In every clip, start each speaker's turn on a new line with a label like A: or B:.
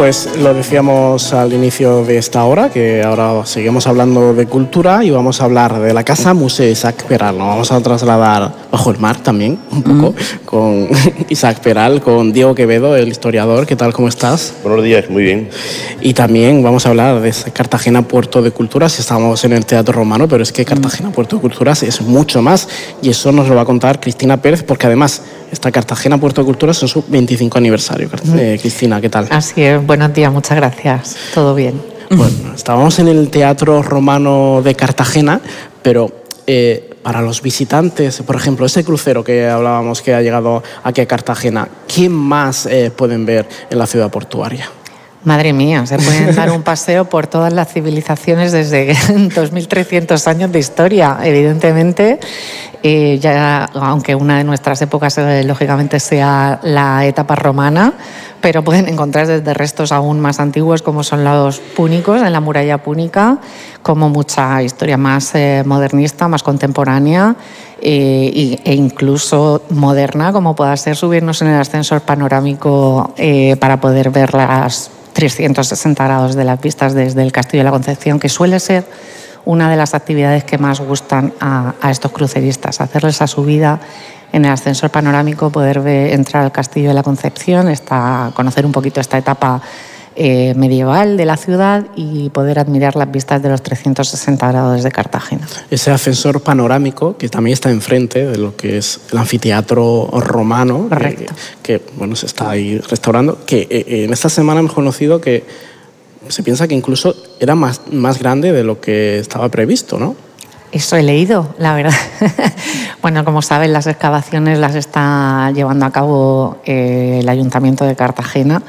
A: Pues lo decíamos al inicio de esta hora, que ahora seguimos hablando de cultura y vamos a hablar de la Casa Museo Isaac Peral. Nos vamos a trasladar bajo el mar también, un poco, con Isaac Peral, con Diego Quevedo, el historiador. ¿Qué tal? ¿Cómo estás?
B: Buenos días, muy bien.
A: Y también vamos a hablar de Cartagena Puerto de Culturas. Estamos en el Teatro Romano, pero es que Cartagena Puerto de Culturas es mucho más y eso nos lo va a contar Cristina Pérez, porque además está Cartagena Puerto de Culturas en su 25 aniversario. Cristina, ¿qué tal?
C: Así es, buenos días, muchas gracias. Todo bien.
A: Bueno, estábamos en el Teatro Romano de Cartagena, pero para los visitantes, por ejemplo, ese crucero que hablábamos que ha llegado aquí a Cartagena, ¿qué más pueden ver en la ciudad portuaria?
C: Madre mía, se pueden dar un paseo por todas las civilizaciones desde 2300 años de historia. Evidentemente, ya, aunque una de nuestras épocas lógicamente sea la etapa romana, pero pueden encontrar desde restos aún más antiguos como son los púnicos, en la muralla púnica, como mucha historia más modernista, más contemporánea e incluso moderna, como pueda ser subirnos en el ascensor panorámico para poder ver las 360 grados de las vistas desde el Castillo de la Concepción, que suele ser una de las actividades que más gustan a estos cruceristas, hacerles esa subida en el ascensor panorámico, poder entrar al Castillo de la Concepción, conocer un poquito esta etapa medieval de la ciudad y poder admirar las vistas de los 360 grados de Cartagena.
A: Ese ascensor panorámico que también está enfrente de lo que es el anfiteatro romano, que bueno, se está ahí restaurando, que en esta semana hemos conocido que se piensa que incluso era más grande de lo que estaba previsto, ¿no?
C: Eso he leído, la verdad. Bueno, como saben, las excavaciones las está llevando a cabo el Ayuntamiento de Cartagena.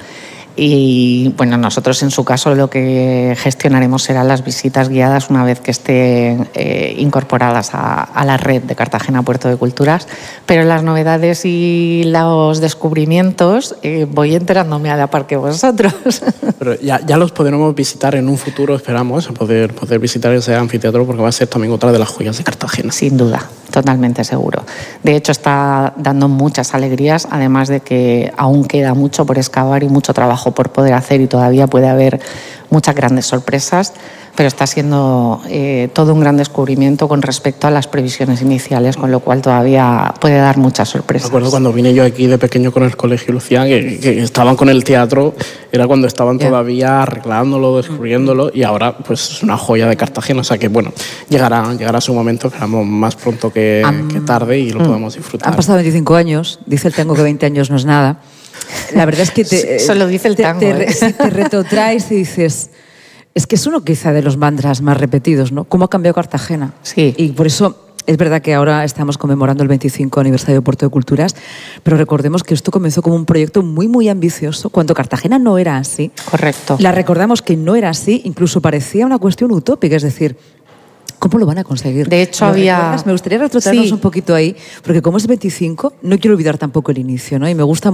C: Y bueno, nosotros en su caso lo que gestionaremos serán las visitas guiadas una vez que estén incorporadas a la red de Cartagena Puerto de Culturas, pero las novedades y los descubrimientos voy enterándome a la par que vosotros.
A: Pero ya los podremos visitar en un futuro, esperamos, poder visitar ese anfiteatro, porque va a ser también otra de las joyas de Cartagena.
C: Sin duda, totalmente seguro. De hecho, está dando muchas alegrías, además de que aún queda mucho por excavar y mucho trabajo por poder hacer y todavía puede haber muchas grandes sorpresas, pero está siendo todo un gran descubrimiento con respecto a las previsiones iniciales, con lo cual todavía puede dar muchas sorpresas.
A: Me acuerdo cuando vine yo aquí de pequeño con el colegio Lucía, que estaban con el teatro, era cuando estaban todavía arreglándolo, descubriéndolo, y ahora pues es una joya de Cartagena, o sea que bueno, llegará su momento, esperamos más pronto que tarde y lo podamos disfrutar.
D: Han pasado 25 años, dice el tango que 20 años no es nada. La verdad es que
C: solo dice el tango,
D: te retrotraes y dices, es que es uno quizá de los mantras más repetidos, ¿no? ¿Cómo ha cambiado Cartagena?
C: Sí.
D: Y por eso es verdad que ahora estamos conmemorando el 25 aniversario de Puerto de Culturas, pero recordemos que esto comenzó como un proyecto muy, muy ambicioso, cuando Cartagena no era así.
C: Correcto.
D: La recordamos que no era así, incluso parecía una cuestión utópica, es decir, ¿cómo lo van a conseguir?
C: De hecho,
D: Me gustaría retrotraernos un poquito ahí, porque como es 25, no quiero olvidar tampoco el inicio, ¿no? Y me gusta